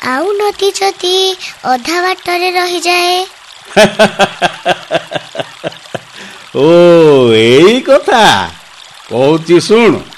ଆଉ ନଦୀ ଯଦି ଅଧା ବାଟରେ ରହିଯାଏ? ଓ ଏଇ କଥା କହୁଛି ଶୁଣ।